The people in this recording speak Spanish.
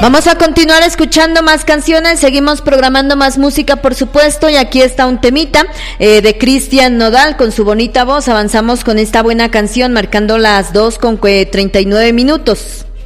Vamos a continuar escuchando más canciones, seguimos programando más música, por supuesto, y aquí está un temita de Cristian Nodal con su bonita voz. Avanzamos con esta buena canción, marcando las 2:39 minutos.